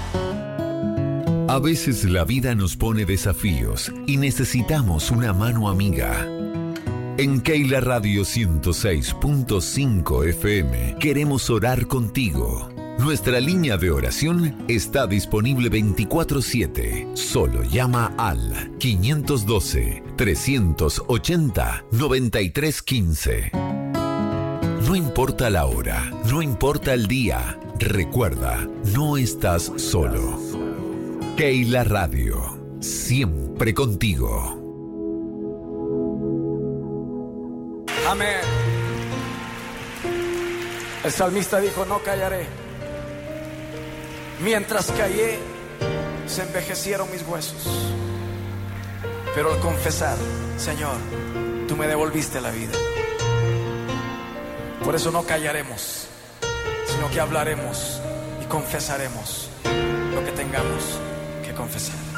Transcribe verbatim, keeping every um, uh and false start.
A veces la vida nos pone desafíos y necesitamos una mano amiga. En Keila Radio ciento seis punto cinco F M queremos orar contigo. Nuestra línea de oración está disponible veinticuatro siete. Solo llama al quinientos doce, trescientos ochenta, noventa y tres quince. No importa la hora, no importa el día, recuerda, no estás solo. Keila Radio, siempre contigo. Amén. El salmista dijo, no callaré. Mientras callé, se envejecieron mis huesos. Pero al confesar, Señor, tú me devolviste la vida. Por eso no callaremos, sino que hablaremos y confesaremos lo que tengamos que confesar.